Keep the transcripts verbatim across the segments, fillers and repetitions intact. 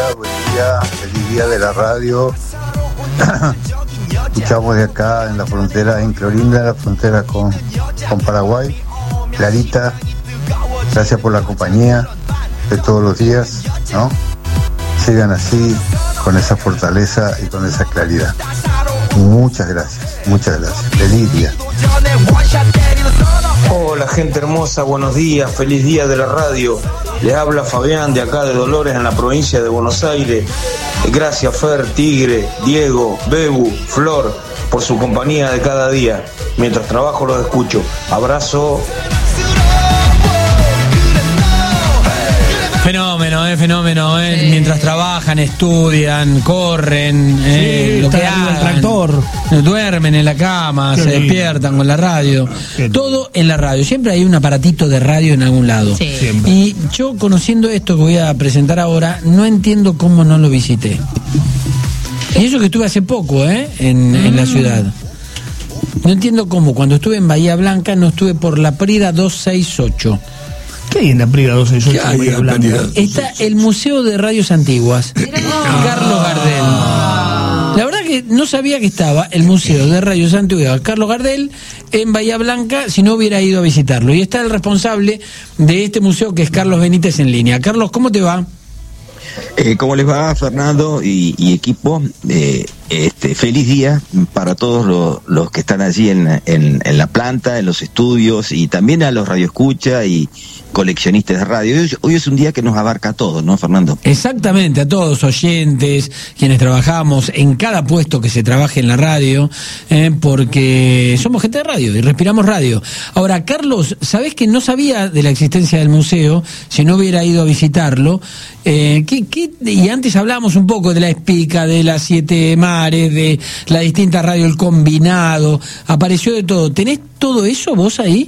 día, buen día, feliz día de la radio. Escuchamos de acá en la frontera, en Clorinda, la frontera con, con Paraguay. Clarita, gracias por la compañía de todos los días, ¿no? Sigan así, con esa fortaleza y con esa claridad. Muchas gracias, muchas gracias. Feliz día. Hola gente hermosa, buenos días, feliz día de la radio. Les habla Fabián de acá de Dolores en la provincia de Buenos Aires. Gracias Fer, Tigre, Diego, Bebu, Flor por su compañía de cada día. Mientras trabajo los escucho. Abrazo. Fenómeno, eh, fenómeno, eh. Sí. Mientras trabajan, estudian, corren, eh, sí, lo que hagan, el tractor, duermen en la cama, Qué se lindo. despiertan con la radio, Qué todo en la radio. Siempre hay un aparatito de radio en algún lado. Sí. Y yo, conociendo esto que voy a presentar ahora, no entiendo cómo no lo visité. Y eso que estuve hace poco, eh, en, mm. en la ciudad. No entiendo cómo. Cuando estuve en Bahía Blanca, no estuve por la Prida doscientos sesenta y ocho. ¿Qué hay en la Prida doscientos sesenta y ocho? Está el Museo de Radios Antiguas. Ah. Carlos Gardel. La verdad que no sabía que estaba el Museo de Radios Antiguas Carlos Gardel en Bahía Blanca si no hubiera ido a visitarlo. Y está el responsable de este museo, que es Carlos Benítez, en línea. Carlos, ¿cómo te va? Eh, ¿Cómo les va, Fernando y, y equipo? Eh, este, feliz día para todos los, los que están allí en, en, en la planta, en los estudios, y también a los radioescucha y coleccionistas de radio. Hoy, hoy es un día que nos abarca a todos, ¿no, Fernando? Exactamente, a todos, oyentes, quienes trabajamos en cada puesto que se trabaje en la radio, eh, porque somos gente de radio y respiramos radio. Ahora, Carlos, ¿sabés que no sabía de la existencia del museo si no hubiera ido a visitarlo? Eh, ¿qué, qué, y antes hablábamos un poco de la Espica, de las Siete Mares, de la distinta radio, el combinado, apareció de todo. ¿Tenés todo eso vos ahí?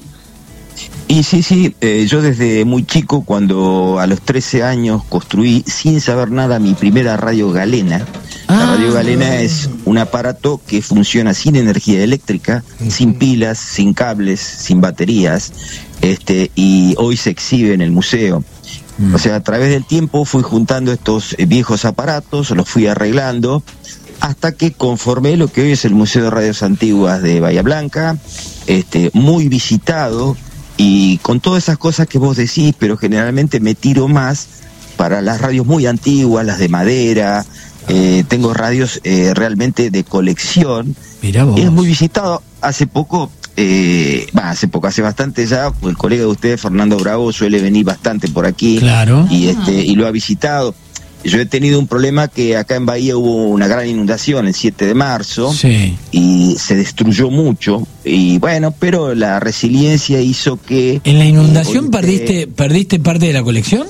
Y sí, sí, eh, yo desde muy chico, cuando a los trece años construí, sin saber nada, mi primera radio galena. Ah. La radio galena es un aparato que funciona sin energía eléctrica, uh-huh. sin pilas, sin cables, sin baterías, este, y hoy se exhibe en el museo. Uh-huh. O sea, a través del tiempo fui juntando estos viejos aparatos, los fui arreglando, hasta que conformé lo que hoy es el Museo de Radios Antiguas de Bahía Blanca, este, muy visitado, y con todas esas cosas que vos decís, pero generalmente me tiro más para las radios muy antiguas, las de madera. Eh, tengo radios eh, realmente de colección. Mirá vos. Es muy visitado. Hace poco, eh, bah, hace poco, hace bastante ya, el colega de ustedes, Fernando Bravo, suele venir bastante por aquí. Claro. Y, este, y lo ha visitado. Yo he tenido un problema que acá en Bahía hubo una gran inundación el siete de marzo, sí. y se destruyó mucho, y bueno, pero la resiliencia hizo que... ¿En la inundación eh, perdiste perdiste parte de la colección?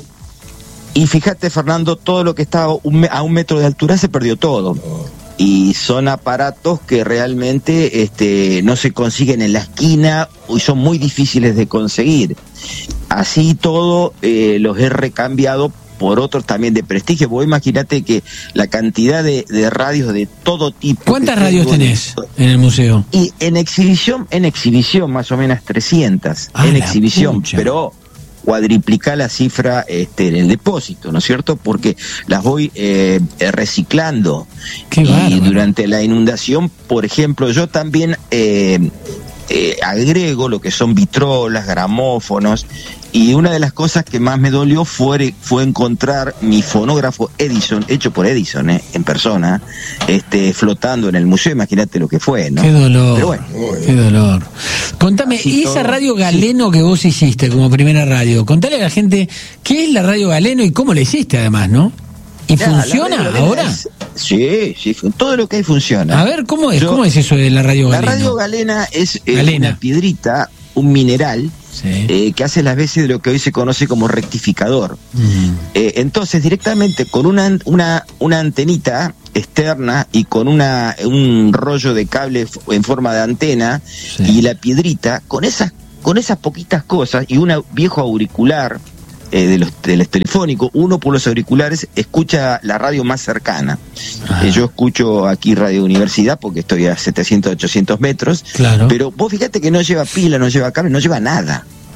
Y fíjate, Fernando, todo lo que estaba un, a un metro de altura se perdió todo. Y son aparatos que realmente este, no se consiguen en la esquina y son muy difíciles de conseguir. Así todo eh, los he recambiado por otros también de prestigio. Vos imagínate que la cantidad de, de radios de todo tipo. ¿Cuántas radios tenés en el museo? Y en exhibición, en exhibición más o menos trescientas, ah, en exhibición, pucha. Pero cuadriplicar la cifra este, en el depósito, ¿no es cierto? Porque las voy eh, reciclando. Qué y bárbaro. Durante la inundación, por ejemplo, yo también eh, eh, agrego lo que son vitrolas, gramófonos, y una de las cosas que más me dolió fue, fue encontrar mi fonógrafo Edison, hecho por Edison, eh, en persona, este, flotando en el museo. Imagínate lo que fue, ¿no? Qué dolor, pero bueno, qué dolor. Contame, Así y esa todo, radio Galeno, sí, que vos hiciste como primera radio, contale a la gente qué es la radio Galeno y cómo la hiciste además, ¿no? ¿Y ya, funciona ahora? Es, sí, sí, todo lo que hay funciona. A ver, ¿cómo es? Yo, ¿Cómo es eso de la radio Galeno? La radio Galena es eh, Galena. una piedrita, un mineral, sí, eh, que hace las veces de lo que hoy se conoce como rectificador. Mm. Eh, entonces, directamente con una, una, una antenita externa y con una un rollo de cable en forma de antena, sí, y la piedrita, con esas, con esas poquitas cosas y un viejo auricular eh, de los, de los telefónicos, uno por los auriculares escucha la radio más cercana. Eh, yo escucho aquí Radio Universidad porque estoy a setecientos, ochocientos metros, claro, pero vos fíjate que no lleva pila, no lleva cable, no lleva nada.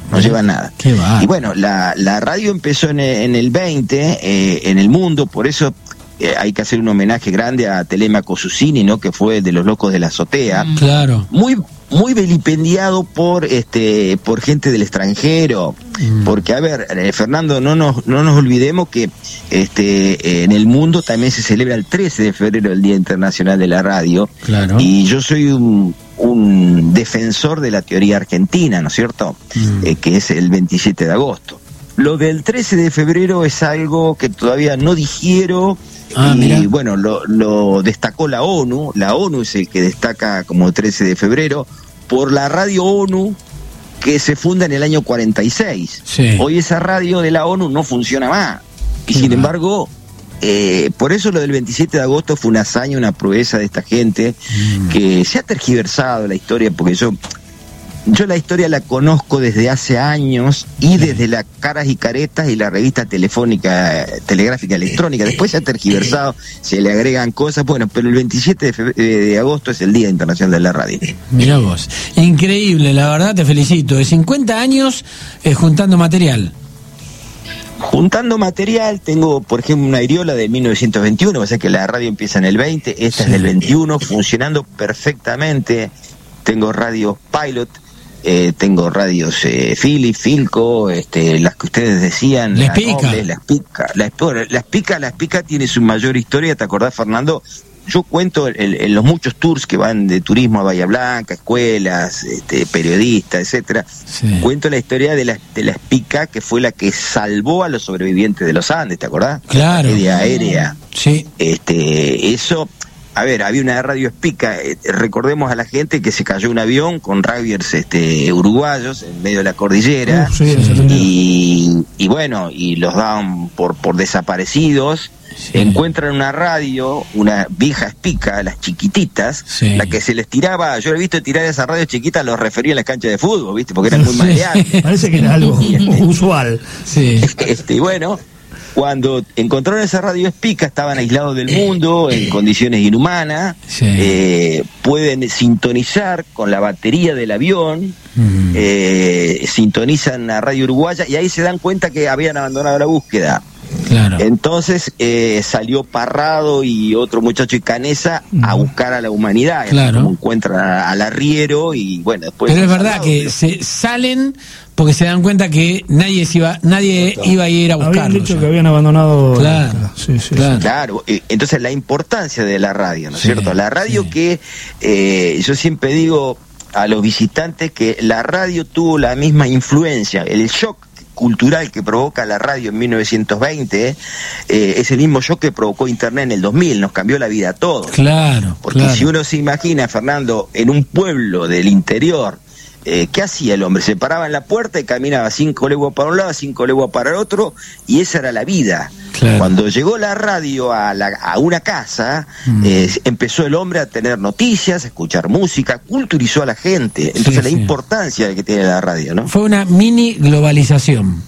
no llevan nada. Qué va. Y bueno, la, la radio empezó en el, en el veinte, eh, en el mundo, por eso eh, hay que hacer un homenaje grande a Telemaco Susini, ¿no? Que fue de los locos de la azotea. Claro. Muy muy vilipendiado por este por gente del extranjero, mm. porque a ver, eh, Fernando, no nos no nos olvidemos que este eh, en el mundo también se celebra el trece de febrero el Día Internacional de la Radio. Claro. Y yo soy un un defensor de la teoría argentina, ¿no es cierto? Mm. Eh, que es el veintisiete de agosto. Lo del trece de febrero es algo que todavía no digiero. Ah, y mira. Bueno, lo, lo destacó la ONU. La ONU es el que destaca como trece de febrero por la radio ONU, que se funda en el año cuarenta y seis. Sí. Hoy esa radio de la ONU no funciona más. Y sin embargo, eh, por eso lo del veintisiete de agosto fue una hazaña, una proeza de esta gente, mm. que se ha tergiversado la historia, porque yo... Yo la historia la conozco desde hace años y desde las Caras y Caretas y la revista telefónica, telegráfica electrónica. Después se ha tergiversado, se le agregan cosas, bueno, pero el veintisiete de, febrero, de agosto es el Día Internacional de la Radio. Mirá vos, increíble, la verdad te felicito. De cincuenta años eh, juntando material. Juntando material, tengo por ejemplo una Iriola de mil novecientos veintiuno, o sea que la radio empieza en el veinte, esta sí. es del veintiuno, funcionando perfectamente. Tengo radios Pilot. Eh, tengo radios eh, Philly, Philco, este, las que ustedes decían, las pica, las pica, las pica, las pica tiene su mayor historia. ¿Te acordás, Fernando? Yo cuento en los muchos tours que van de turismo a Bahía Blanca, escuelas, este, periodistas, etcétera. Sí. Cuento la historia de la de la Spica, que fue la que salvó a los sobrevivientes de los Andes, ¿te acordás? Claro. La tragedia aérea. Sí. Este, eso. A ver, había una radio Spica, eh, recordemos a la gente que se cayó un avión con rugbyers este, uruguayos en medio de la cordillera, uh, sí, sí, y, y bueno, y los daban por, por desaparecidos. Sí. Encuentran una radio, una vieja Spica, las chiquititas, sí. la que se les tiraba, yo he visto tirar esas radios chiquitas, los refería en las canchas de fútbol, ¿viste? Porque eran muy sí. maleables. Parece que era algo usual. Sí. Este, y bueno... Cuando encontraron esa radio Spica, estaban aislados del mundo, en condiciones inhumanas, sí. eh, pueden sintonizar con la batería del avión, mm. eh, sintonizan la radio uruguaya y ahí se dan cuenta que habían abandonado la búsqueda. Claro. Entonces eh, salió Parrado y otro muchacho y Canesa mm. a buscar a la humanidad, claro. como encuentran al arriero y bueno, después... Pero es verdad que pero... se salen... porque se dan cuenta que nadie se iba, nadie claro. iba a ir a buscarlos. Habían dicho que habían abandonado. Claro, sí, sí, claro. Sí. claro. Entonces la importancia de la radio, ¿no es sí, cierto? La radio sí. que eh, yo siempre digo a los visitantes que la radio tuvo la misma influencia, el shock cultural que provoca la radio en mil novecientos veinte eh, es el mismo shock que provocó Internet en el dos mil, nos cambió la vida a todos. Claro. Porque claro. si uno se imagina, Fernando, en un pueblo del interior, Eh, ¿qué hacía el hombre? Se paraba en la puerta y caminaba cinco leguas para un lado, cinco leguas para el otro, y esa era la vida. Claro. Cuando llegó la radio a, la, a una casa, mm. eh, empezó el hombre a tener noticias, a escuchar música, culturizó a la gente. Entonces sí, la sí. importancia que tiene la radio, ¿no? Fue una mini globalización.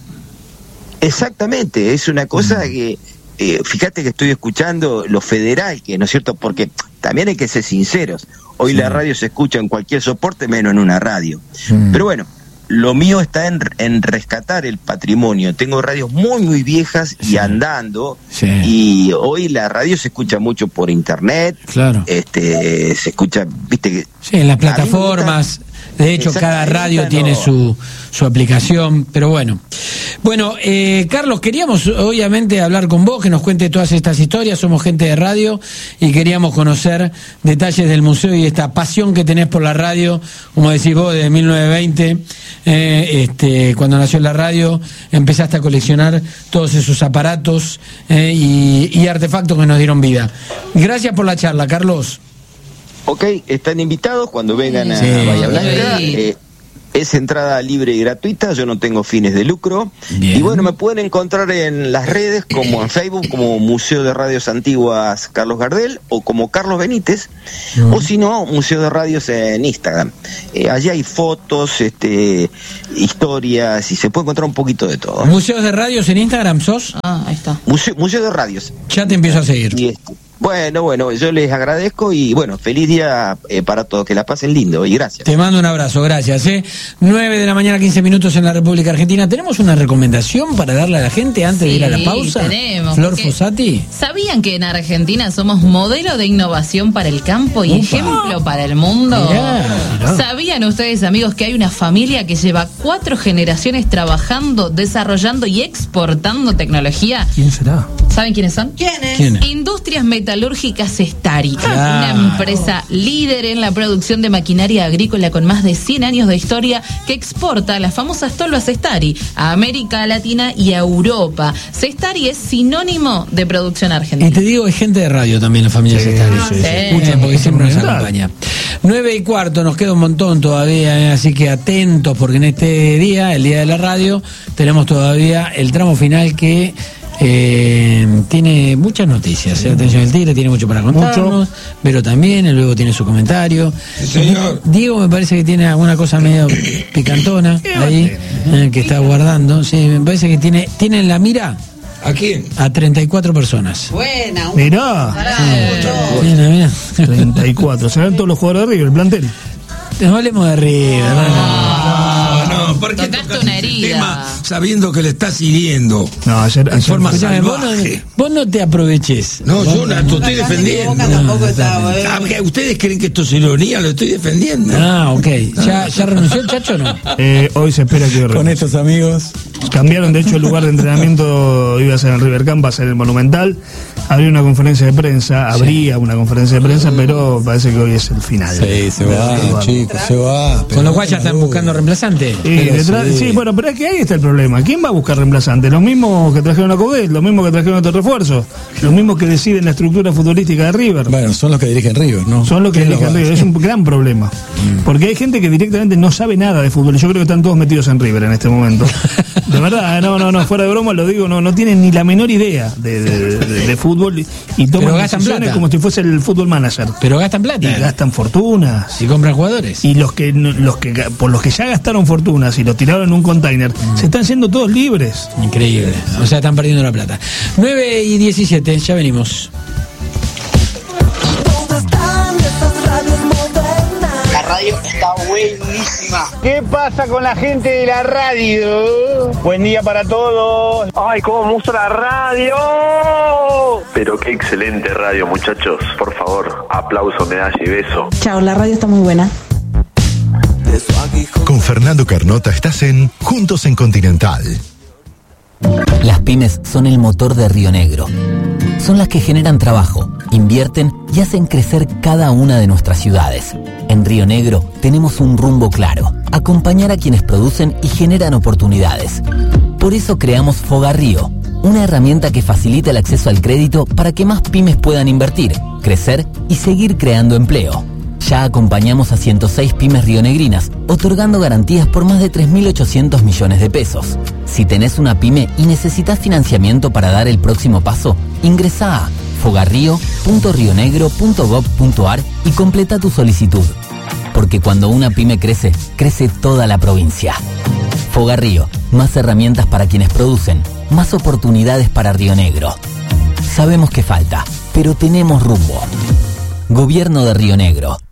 Exactamente, es una cosa mm. que... Eh, fíjate que estoy escuchando lo federal, que no es cierto, porque también hay que ser sinceros. Hoy sí. la radio se escucha en cualquier soporte, menos en una radio. Mm. Pero bueno, lo mío está en, en rescatar el patrimonio. Tengo radios muy, muy viejas sí. y andando. Sí. Y hoy la radio se escucha mucho por internet. Claro. Este, se escucha, viste que... Sí, en las plataformas... De hecho, cada radio tiene su, su aplicación, pero bueno. Bueno, eh, Carlos, queríamos obviamente hablar con vos, que nos cuente todas estas historias, somos gente de radio y queríamos conocer detalles del museo y esta pasión que tenés por la radio, como decís vos, desde mil novecientos veinte, eh, este, cuando nació la radio, empezaste a coleccionar todos esos aparatos eh, y, y artefactos que nos dieron vida. Gracias por la charla, Carlos. Ok, están invitados cuando vengan a sí. Bahía Blanca. Eh, es entrada libre y gratuita, yo no tengo fines de lucro. Bien. Y bueno, me pueden encontrar en las redes, como en Facebook, como Museo de Radios Antiguas Carlos Gardel, o como Carlos Benítez, uh-huh. o si no, Museo de Radios en Instagram. Eh, allí hay fotos, este, historias, y se puede encontrar un poquito de todo. ¿Museos de Radios en Instagram sos? Ah, ahí está. Museo, Museo de Radios. Ya te empiezo a seguir. Y este, Bueno, bueno, yo les agradezco y bueno, feliz día eh, para todos, que la pasen lindo y gracias. Te mando un abrazo, gracias. ¿eh? nueve de la mañana, quince minutos en la República Argentina. ¿Tenemos una recomendación para darle a la gente antes Sí, de ir a la pausa? Tenemos. Flor Fossati. ¿Sabían que en Argentina somos modelo de innovación para el campo y Upa. ejemplo para el mundo? Mirá, mirá. ¿Sabían ustedes, amigos, que hay una familia que lleva cuatro generaciones trabajando, desarrollando y exportando tecnología? ¿Quién será? ¿Saben quiénes son? ¿Quiénes? ¿Quién? Industrias Metalúrgicas Stari, Claro. una empresa líder en la producción de maquinaria agrícola con más de cien años de historia que exporta las famosas tolvas Stari a América Latina y a Europa. Stari es sinónimo de producción Y argentina. te digo, es gente de radio también, la familia Sí, Sestari. sí, sí. Escuchan porque siempre nos Fundamental. acompaña. Nueve y cuarto, nos queda un montón todavía, eh, así que atentos, porque en este día, el día de la radio, tenemos todavía el tramo final que eh, tiene muchas noticias. Eh. Atención, el Tigre tiene mucho para contarnos, pero también, él luego tiene su comentario. Sí, señor. Diego me parece que tiene alguna cosa medio picantona ahí, eh, que está guardando. Sí, me parece que tiene, tiene en la mira ¿A quién? a treinta y cuatro personas. Buena, un Mirá, Mira, mira. treinta y cuatro. ¿Serán todos los jugadores de River, el plantel? No hablemos de River. No, no, ¿por qué Tocaste tocas una ese herida. tema sabiendo que le estás hiriendo? No, ayer, En ayer forma fue- Escuchame, vos, no, salvaje. vos no te aproveches. No, yo la lo estoy Acá se defendiendo. equivocan, tampoco estaba, eh. Ah, porque ¿ustedes creen que esto es ironía? Lo estoy defendiendo. Ah, ok. ¿Ya, ya renunció el Chacho o no? eh, hoy se espera que renuncie. estos amigos. Cambiaron, de hecho, el lugar de entrenamiento, iba a ser en River Camp, va a ser el Monumental. Habría una conferencia de prensa, habría una conferencia de prensa, pero parece que hoy es el final. se va, chicos, se va. Con lo cual ya están buscando reemplazante. Y detrás- sí. sí. bueno, pero es que ahí está el problema. ¿Quién va a buscar reemplazante? Los mismos que trajeron a Coudet, los mismos que trajeron otro refuerzo, los mismos que deciden la estructura futbolística de River. Bueno, son los que dirigen River, ¿no? Son los que ¿Quién los eligen va a River. Es un gran problema. Porque hay gente que directamente no sabe nada de fútbol. Yo creo que están todos metidos en River en este momento. De verdad, no, no, no, fuera de broma lo digo, no, no tienen ni la menor idea de, de, de- de fútbol y, y Pero toman gastan decisiones plata. como si fuese el fútbol manager. Pero gastan Y plata. gastan fortunas. Si compran jugadores. Y los que no- los que ga- por los que ya gastaron fortunas y los tiraron en un container, se están siendo todos libres. Increíble. O sea, están perdiendo la plata. nueve y diecisiete, ya venimos. La radio está buenísima. ¿Qué pasa con la gente de la radio? Buen día para todos. Ay, cómo me gusta la radio. Pero qué excelente radio, muchachos. Por favor, aplauso, medalla y beso. Chao, la radio está muy buena. Con Fernando Carnota estás en Juntos en Continental. Las pymes son el motor de Río Negro. Son las que generan trabajo, invierten y hacen crecer cada una de nuestras ciudades. En Río Negro tenemos un rumbo claro: acompañar a quienes producen y generan oportunidades. Por eso creamos Fogarrío, una herramienta que facilita el acceso al crédito para que más pymes puedan invertir, crecer y seguir creando empleo. Ya acompañamos a ciento seis pymes rionegrinas, otorgando garantías por más de tres mil ochocientos millones de pesos. Si tenés una pyme y necesitas financiamiento para dar el próximo paso, ingresá a fogarrío punto rionegro punto gob punto ar y completa tu solicitud. Porque cuando una pyme crece, crece toda la provincia. Fogarrío, más herramientas para quienes producen, más oportunidades para Río Negro. Sabemos que falta, pero tenemos rumbo. Gobierno de Río Negro.